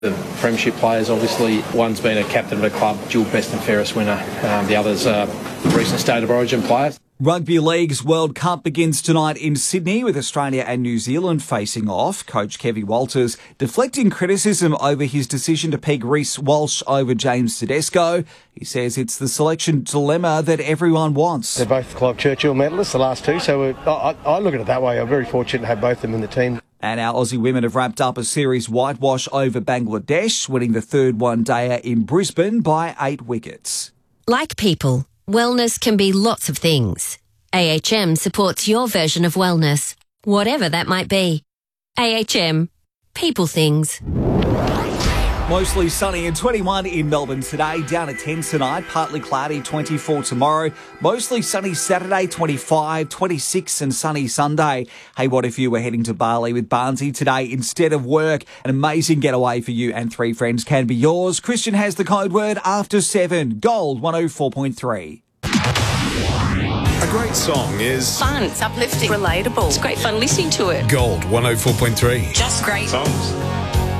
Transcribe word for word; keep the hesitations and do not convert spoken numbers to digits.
The premiership players, obviously, one's been a captain of a club, dual best and fairest winner. Um, the other's a recent State of Origin player. Rugby League's World Cup begins tonight in Sydney with Australia and New Zealand facing off. Coach Kevin Walters deflecting criticism over his decision to peg Reece Walsh over James Tedesco. He says it's the selection dilemma that everyone wants. They're both Clive Churchill medalists, the last two, so I, I look at it that way. I'm very fortunate to have both of them in the team. And our Aussie women have wrapped up a series whitewash over Bangladesh, winning the third one-dayer in Brisbane by eight wickets. Like people, wellness can be lots of things. A H M supports your version of wellness, whatever that might be. A H M. People things. Mostly sunny and twenty-one in Melbourne today, down to ten tonight, partly cloudy, twenty-four tomorrow. Mostly sunny Saturday, twenty-five, twenty-six and sunny Sunday. Hey, what if you were heading to Bali with Barnsey today instead of work? An amazing getaway for you and three friends can be yours. Christian has the code word after seven. Gold one oh four point three. A great song is fun, it's uplifting, relatable. It's great fun listening to it. Gold one oh four point three. Just great songs.